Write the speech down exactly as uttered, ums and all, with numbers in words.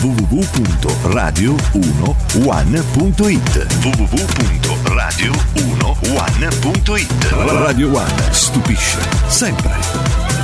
w w w punto radio uno one punto it w w w punto radio uno one punto it. Radio One stupisce sempre.